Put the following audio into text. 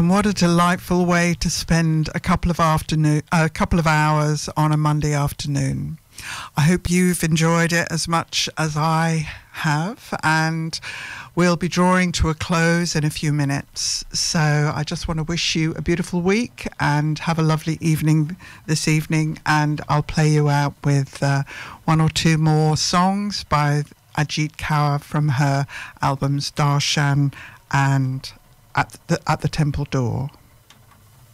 And what a delightful way to spend a couple of hours on a Monday afternoon. I hope you've enjoyed it as much as I have, and we'll be drawing to a close in a few minutes. So I just want to wish you a beautiful week and have a lovely evening this evening, and I'll play you out with one or two more songs by Ajit Kaur from her albums Darshan and At the Temple Door.